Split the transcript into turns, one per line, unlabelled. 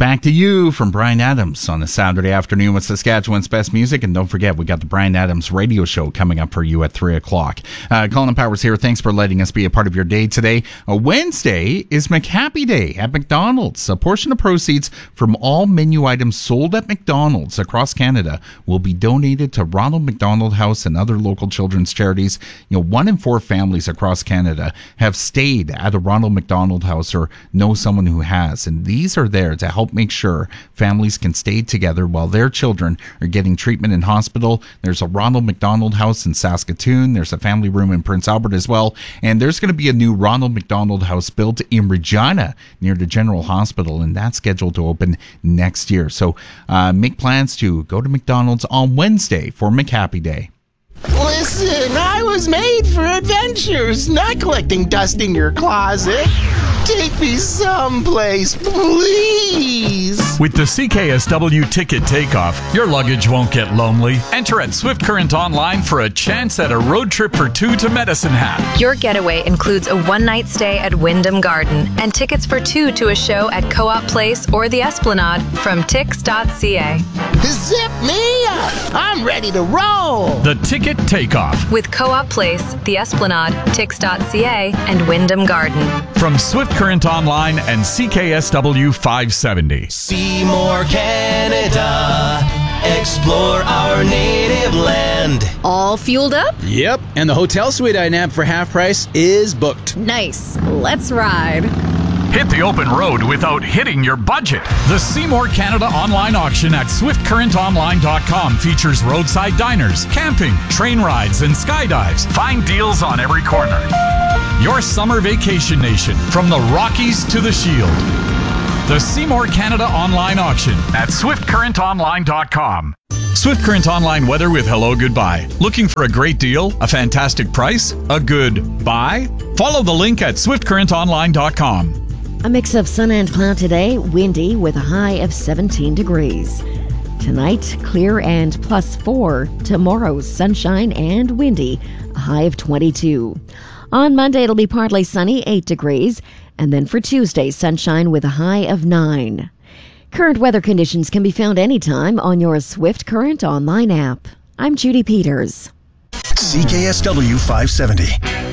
back to you from Bryan Adams on a Saturday afternoon with Saskatchewan's best music. And don't forget, we got the Bryan Adams radio show coming up for you at 3 o'clock. Colin Powers here. Thanks for letting us be a part of your day today. Wednesday is McHappy Day at McDonald's. A portion of proceeds from all menu items sold at McDonald's across Canada will be donated to Ronald McDonald House and other local children's charities. 1 in 4 families across Canada have stayed at a Ronald McDonald House or know someone who has. And these are there to help make sure families can stay together while their children are getting treatment in hospital. There's a Ronald McDonald House in Saskatoon. There's a family room in Prince Albert as well. And there's going to be a new Ronald McDonald House built in Regina near the General Hospital, and that's scheduled to open next year. So make plans to go to McDonald's on Wednesday for McHappy Day.
Listen, I was made for adventures, not collecting dust in your closet. Take me someplace, please.
With the CKSW Ticket Takeoff, your luggage won't get lonely. Enter at Swift Current Online for a chance at a road trip for 2 to Medicine Hat.
Your getaway includes a one-night stay at Wyndham Garden and tickets for 2 to a show at Co-op Place or the Esplanade from Tix.ca.
Zip me up. I'm ready to roll.
The Ticket Takeoff.
With Co-op Place, the Esplanade, Tix.ca, and Wyndham Garden.
From Swift Current Online and CKSW 570.
Seymour, Canada. Explore our native land.
All fueled up?
Yep, and the hotel suite I nabbed for half price is booked.
Nice. Let's ride.
Hit the open road without hitting your budget. The Seymour Canada online auction at SwiftCurrentOnline.com features roadside diners, camping, train rides, and skydives. Find deals on every corner. Your summer vacation nation, from the Rockies to the Shield. The Seymour Canada online auction at SwiftCurrentOnline.com. Swift Current Online weather with hello goodbye. Looking for a great deal, a fantastic price, a good buy? Follow the link at SwiftCurrentOnline.com.
A mix of sun and cloud today, windy with a high of 17 degrees. Tonight, clear and +4. Tomorrow, sunshine and windy, a high of 22. On Monday, it'll be partly sunny, 8 degrees. And then for Tuesday, sunshine with a high of 9. Current weather conditions can be found anytime on your Swift Current Online app. I'm Judy Peters.
CKSW 570.